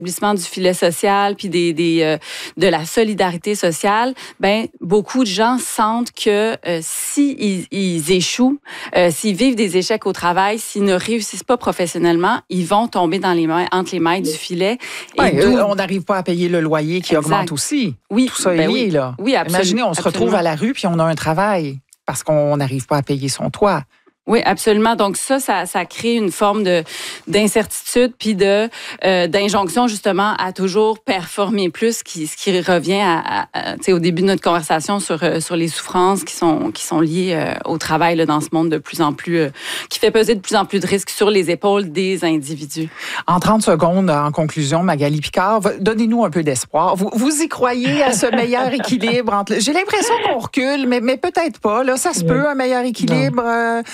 l'établissement du filet social puis de la solidarité sociale, ben beaucoup de gens sentent que si ils échouent, s'ils vivent des échecs au travail, s'ils ne réussissent pas professionnellement, ils vont tomber entre les mailles du filet. Et on n'arrive pas à payer le loyer qui augmente aussi. Oui, tout ça est lié, là. Oui, absolument. Imaginez, on se retrouve à la rue puis on a un travail parce qu'on n'arrive pas à payer son toit. Oui, absolument. Donc ça crée une forme d'incertitude puis d'injonction justement à toujours performer plus, ce qui revient au début de notre conversation sur les souffrances qui sont liées au travail là, dans ce monde de plus en plus qui fait peser de plus en plus de risques sur les épaules des individus. En 30 secondes, en conclusion, Magali Picard, donnez-nous un peu d'espoir. Vous y croyez à ce meilleur équilibre entre... J'ai l'impression qu'on recule, mais peut-être pas. Là, ça se peut, un meilleur équilibre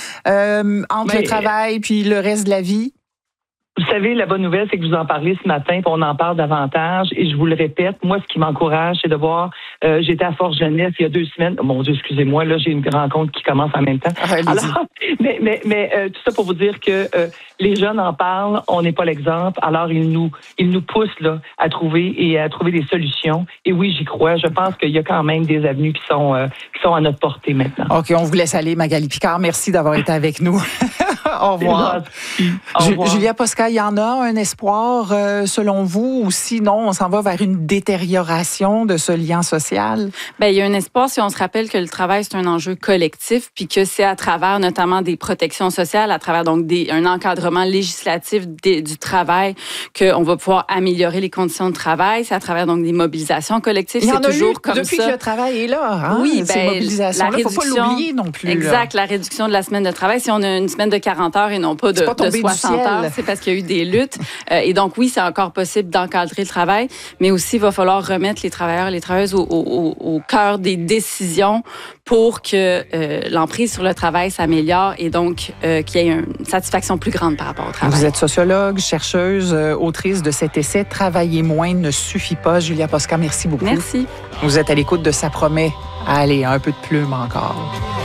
entre le travail puis le reste de la vie? Vous savez, la bonne nouvelle, c'est que vous en parlez ce matin, puis on en parle davantage. Et je vous le répète, moi, ce qui m'encourage, c'est de voir... j'étais à Force Jeunesse il y a 2 semaines. Oh, mon Dieu, excusez-moi, là, j'ai une rencontre qui commence en même temps. Alors, mais tout ça pour vous dire que les jeunes en parlent, on n'est pas l'exemple. Alors, ils nous poussent là, à trouver des solutions. Et oui, j'y crois. Je pense qu'il y a quand même des avenues qui sont à notre portée maintenant. OK, on vous laisse aller, Magali Picard. Merci d'avoir été avec nous. Au revoir. Julia Posca, il y en a un espoir selon vous ou sinon on s'en va vers une détérioration de ce lien social? Bien, il y a un espoir si on se rappelle que le travail, c'est un enjeu collectif puis que c'est à travers notamment des protections sociales, à travers donc un encadrement législatif du travail qu'on va pouvoir améliorer les conditions de travail. C'est à travers donc des mobilisations collectives. Il y en a toujours eu comme depuis que le travail est là. Hein? Oui, ces mobilisations-là, il ne faut pas l'oublier non plus. Exact, la réduction de la semaine de travail. Si on a une semaine de 40 heures et non pas de 60 heures, c'est parce qu'il y a eu des luttes. Et donc, oui, c'est encore possible d'encadrer le travail, mais aussi, il va falloir remettre les travailleurs et les travailleuses au cœur des décisions pour que l'emprise sur le travail s'améliore et donc qu'il y ait une satisfaction plus grande par rapport au travail. Vous êtes sociologue, chercheuse, autrice de cet essai « Travailler moins ne suffit pas ». Julia Posca, merci beaucoup. Merci. Vous êtes à l'écoute de Ça promet à aller un peu de plume encore.